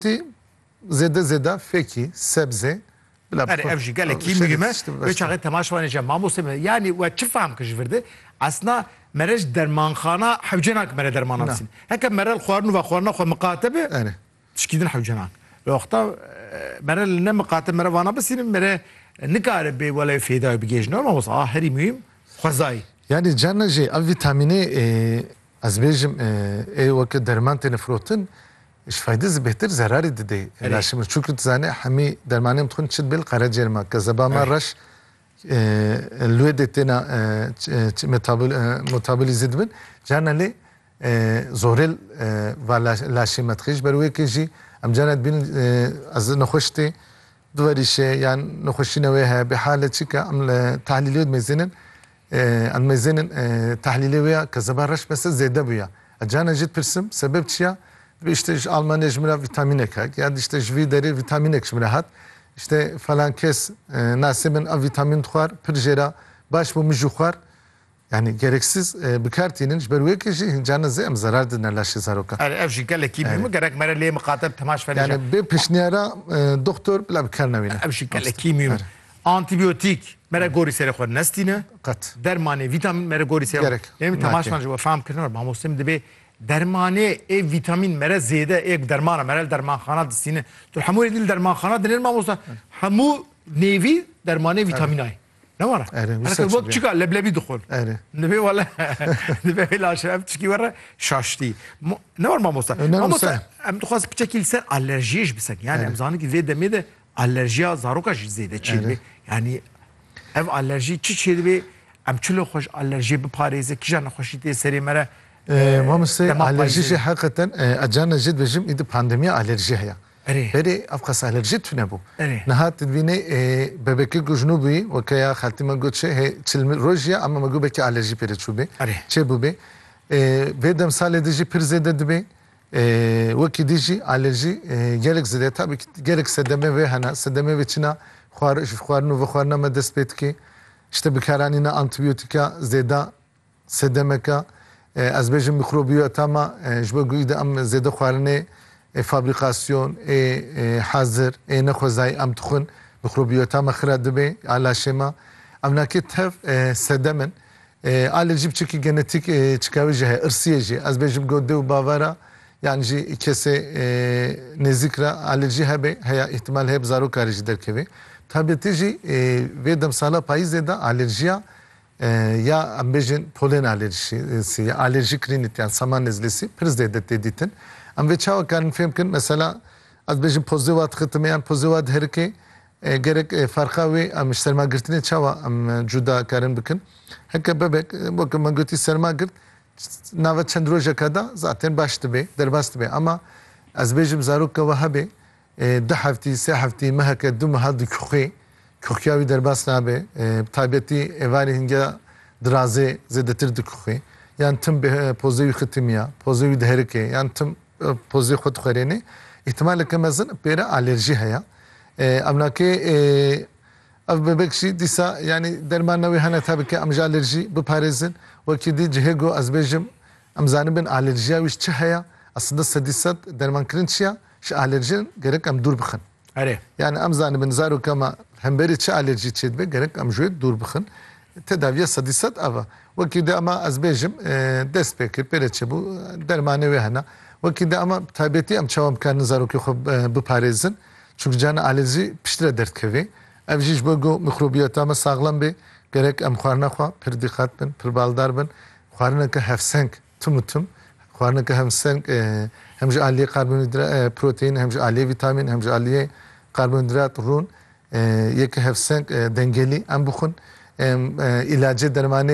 zede feki, sebze. ev jî gelekî mühim e ve çaxê temaşvanê mamostê yani we çi fehm kir ji vir de aslında mere ji dermanxana hewcenak mere dermana bisîn heke mere xwarin ve xwarina xwe miqatebe tişkîdin hewcenak li wexta mere li ne miqateb mere vana bisînin mere nikare bê welê fêdayê bigêjin mamosta herî mühim xwezayî yani cana jê ev vîtamînê ez bêjim ê weke derman têne firotin ji faydê bêhtir zerarê dide laşim çünkü zane hemî dermanê dixwin çi dibê li qereciyê me kezebama reş lûê de têna metabolîze dibin cana lê zorêl laşê me dixî ji ber wê jî em cana dibînin ez nexweş tê diwerîşe yan nexweşîna wê heye bê hale çi ke em li tehlîlê dimêzînin em mêzînin tehlîlê wê ya kezeba reş mesela zêde bûye cana jî pirsim sebeb çi ya işte Almanya jmira vitaminek hak ya işte jvi deri vitaminek jmira hat işte falan kes nasimin a vitamin xwar pirjera baş bu mijû xwar yani gereksiz bikartînin ji ber wê ke jî cana zê em zarar didin laşê zarokan ev jî gelekî mühim gerek mere lê miqateb temaş vere yani bê pişniyara doktor bila bikar nevîne ev jî gelekî mühim antibiyotik mere gorî serê xwe nestîne qet dermanê vitamin mere gorî serê em temaş van ji we fehm kirin mamostê dibe dermanê ê vitamin mere zêde ê dermana mere dermanxana distîne tu hemû êdî li dermanxana dinên mamosta hemû nêvî dermanê vîtamînayê ne var bok çika leblebî dixwin nivê wele nivê laşe ev tişkî were şaştî ne var mamosta mamosta em dixwaz piçekî li ser alerjiyê ji bisekî yani em zanîn ki vê demê de alerjiya zaroka jî zêde çê dibe yani ev alerjî çi çê dibe em çilo xweş alerjiyê biparêze kîja nexweşî tê serê me re مامۆستا ئالەرژیشی حقیقەتەن ئەجانە جێت بێژم ئیدە پاندەمیە ئالەرژی هەیە بەرێ ئەف قەس ئالەرژی تونە بوو نەهات دبینێ بەبێکی گوژنو بووی وەکەیا خەتیمە گوتشێ چلمی ڕۆژیە ئەمە مەگو بێکی ئالەرژی پێرەچوو بێ چێ بوو بێ بێ دەم ساڵێ دژی پر زێدە دەبێ وەکی دیژی ئالەرژی gelek زێدە تا gelek سەدەمێ وێ هەنا سەدەمێ وێ چنا خواردن و بەخواردنەمە دەست پێ بکەی شتە بکارانینە ئەنتیبیۆتیکا زێدا سەدەمەکە از بێژم میکرۆبیۆتاما ji bo gûî de em zêde xwarinê fabrîkasyon hazir nexwezayî em dixwin mikrobiyotama xira dibe a laşê me em nakê tev sedemin alerjî biçekî genetik çikawî jî heye irsiyê jî ez bêjim got dê û bavara yani jî kesê nêzik re alerjî hebe heya ihtimal heye bi zarokarê jî derkeve tabietê jî vê demsala payîzê de alerjiya ya em bêjin polen alerjisi ya alerjik rinit yani saman nezlesi priz de deditin em vê çawa karin fêm kin mesela ez bêjim pozîva dixitime yan pozîva diherike gerek farqa wê em sermagirtinê çawa em cuda karin bikin heke bebek wek me gotî sermagirt nava çend rojeka da zaten baş dibe derbas dibe ama ez bêjim zaroka we hebe di heftî sê heftî me heke du meha dikuxê Kokyavi derbas nabe tabiatî evarê hinga dirazê zêdetir dikuxê yan tim pozê wî xitimiya pozê wî diherike yan tim pozê xwe dixwerêne îhtimaleke mezin pêre alerjî heye em nakê ev bebek jî dîsa yani dermana wê hene tabi ki em ji alerjî biparêzin wekî dî cihê got ez bêjim em zanibin alerjiya wî çi heye aslında sedî sed dermankirin çiya ji alerjîn gerek em dûr bixin yani em zanibin zaroka me hemberî çi alerjî çê dibe gerek em ji wê dûr bixin tedaviya sedî sed ava wekî de ama ez bêjim dest pê kir pêre çebû dermanê wê hene wekî de ama tabietî em çawa bikarin zarokê xwe biparêzin çünkü cana alerjî piştre derdkevê ev jî ji bo got mikrobiyota me saxlam bê gerek em xwarina xwe pir dîqat bin pir baldar bin xwarineke hevseng tim û tim xwarineke hevseng hem ji aliyê karbonhîdrat proteîn hem ji aliyê vîtamîn hem ji aliyê karbonhîdrat rûn yekî hevseng dengelî em bixwin ilacê dermanê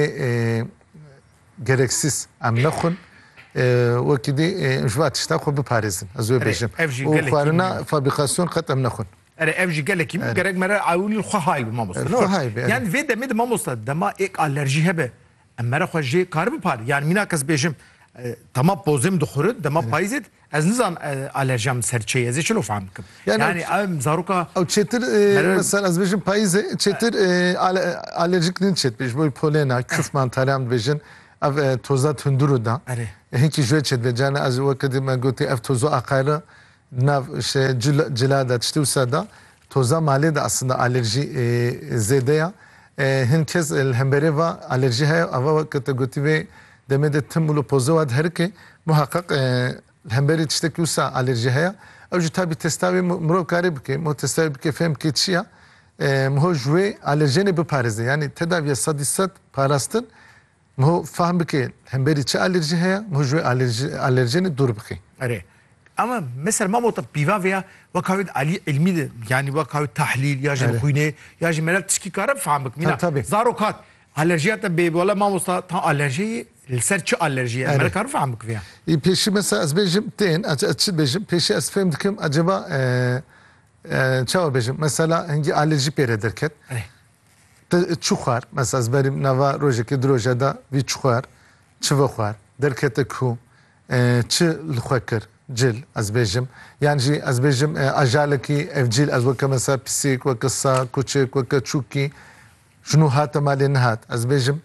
gereksiz em nexwin wekî dî ji va tişta xwe biparêzin ez wê bêjim û xwarina fabrîkasyon qet em nexwin ev jî gelekî gerek mere awîlî xwe hayl bi mamosta yani vê demê de mamosta dema êk alerjî hebe em mere xwe jê kar bipar yani mîna kes bêjim tema pozêm dixurit dema payîzê ez nizan alerjiyam serçeyê ez ê çilo fehm bikim yani em zaroka ew çêtir mesela ez bêjim payîzê çêtir alerjik nin çêt bêj bo polena küf mantarê em dibêjin ev toza tunduru da hinkî ji wê çêt be cana ez wekî me gotî ev toza aqayre nav işte cilada işte usada toza mali de aslında alerji zede ya hinkez hembere va alerji hay ava kategori ve demede tımulu pozovad her ki muhakkak hembere işte ki usa alerji hay avcı tabi testavi murav karib ki mu testavi ki fem ki çiya mu jwe alerjene biparize yani tedaviye sadisat parastın mu fahm ki hembere çi alerji hay mu jwe alerjene dur biki. Evet. Ama mesela mamota biva veya vakavit ali ilmi de yani vakavit tahlil ya jim khuyne ya jim melal tişki karab fahmik mina zarokat alerjiyat da be wala mamosta ta alerji ser çi alerji melal karab fahmik veya. Peşi mesela az bejim ten açı bejim peşi az fehim dikim acaba çava bejim mesela hangi alerji pere derket. Çukhar mesela az benim nava rojeki drojada vi çukhar çıvakhar derkete ku çı lkhakir جل از بیشم یعنی از بیشم اجاله کی افجیل از وقت مثلا پسیک وقت سا کوچک وقت چوکی شنو هات مالی نهات از بیشم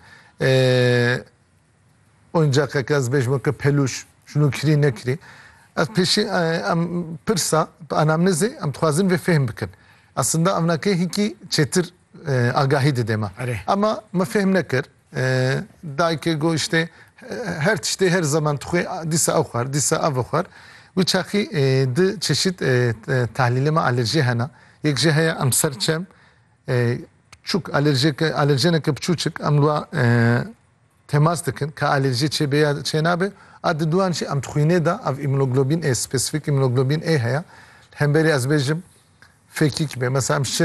oyuncak ki az بیشم وقت پلوش شنو کری نکری az peşi am pırsa anamnezi am tuhazim ve fehim bikin aslında amnake hiki çetir agahi dedema ama ma fehim nekir dayke go işte her işte her zaman tuhe disa avkhar disa avkhar ve çaki de çeşit tahlilime alerji hana yekje haya am serçem çok alerjene ke pçuçuk amlua temas dikin ka alerji çebeya çenabe adı duan şey am tuhine da av imunoglobin e spesifik imunoglobin e haya hem beri az bejim fekik be mesela şu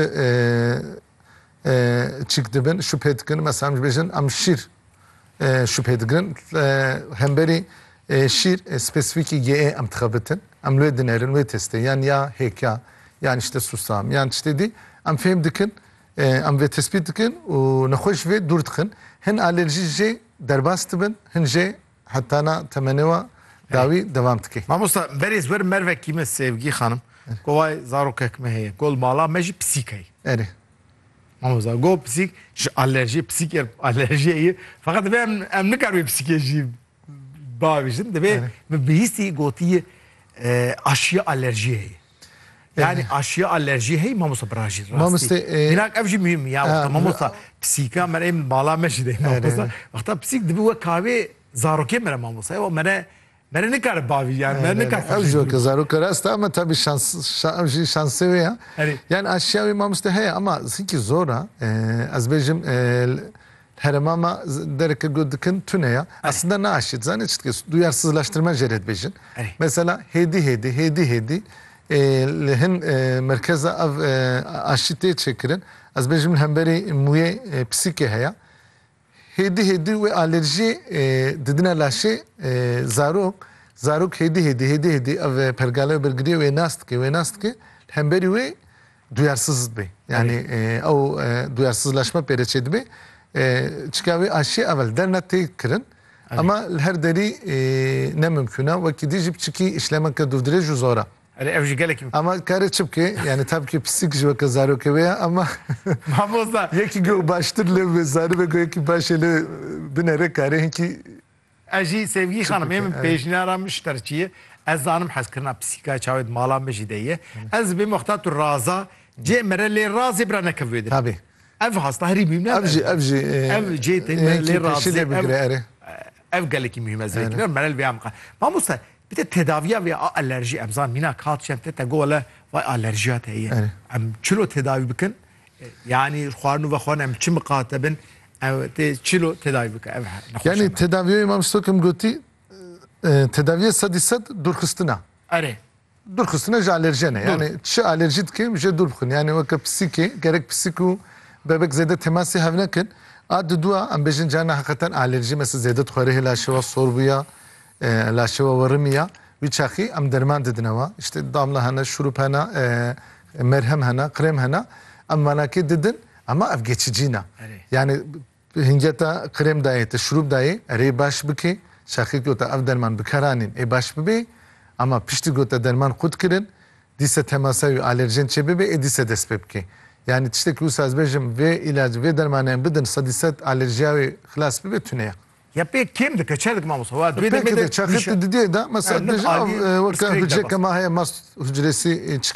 çıktı ben şüphe etkin mesela bejin am şir şüphe edin hem beri şir spesifik ge am tıkabıtın am lo denerin ve testi yani ya heka yani işte susam yani işte di am fehim dikin am ve tespit dikin o nakhoş ve dur dikin hen alerji je derbast bin hen je hatta na temeneva davi devam tiki. Mamosta beriz ver merve kime sevgi hanım kovay zarok ekmeğe gol mala meji psikay. Evet. Mamosta go psik alerji psik alerjiyi fakat ben em ne kadar psikoloji bağışın da ve birisi gotiye aşıya alerjiyi. Yani aşıya alerji hey mamosta brajir. Mamosta minak evji mühim ya mamosta psika merem bala meji de mamosta. Vakta psik de bu kahve zaroke mere mamosta. O mere ne kadar bavi yani mere ne kadar. Evji o zaroke rasta ama tabii şansı ve ya. Yani aşıya ve mamosta hey ama zinki zora az bejim heremama dereke gördükün tüne ya. Aslında ne aşıt zannet ki duyarsızlaştırma jered bejin. Mesela hedi لهن مركز أف أشتى تشكرن از بجمل همبري موية بسيكة هيا هدي وألرجي ددنا لاشي زاروك هدي أف برجالة برجري وناستكي همبري و duyarsız bey yani o duyarsızlaşma pereçedi bey çıkavi aşı evvel dernete kırın ama her deri ne mümküne vakti jip çıki işlemek durdure juzora. Ama kare çıpki yani tabii ki psik jwa kazaro keveya ama mamosta yeki go baştırlı ve zarı ve go yeki başele binere kare ki aji sevgi hanım hem peşine aramışlar ki az zanım haskırna psika çavet malam bejidiye az bir muhtat raza ce merele razi brana kaveder tabii ev hasta heri ne ev ce temel razi ev galeki mühim azrekler merel bir amka mamosta bir de tedaviye ve alerji emzan mina kat şemte te gola ve alerjiyat heye am çilo tedavi bikin yani xwarnu ve xwan am çim qatabin te çilo tedavi bikin yani tedaviye imam stokim goti tedaviye sadisat durkhistına durkhistına alerjene yani çi alerjit ki je durkhun yani vaka psiki gerek psiku bebek zede temasi havnekin ad dua am bejin cana hakikaten alerji mesela zede tkharehi la şeva sorbuya laşeva varımıya ve çaki am derman dedinava işte damla hana şurup hana merhem hana krem hana am manaki dedin ama ev geçicina yani hingeta krem dayete şurup dayı ere baş biki çaki gota ev derman bikaranin baş bibi ama pişti gota derman kut kirin dise temasa ve alerjen çebebe dise despepki yani işte ki usaz bejim ve ilacı ve dermanen bidin sadisat alerjiya ve xlas bibi tüneye Ya pek kim dike çelik mamosa. Peki de çakıt dediği de mesela deja hücre kema heye mas hücresi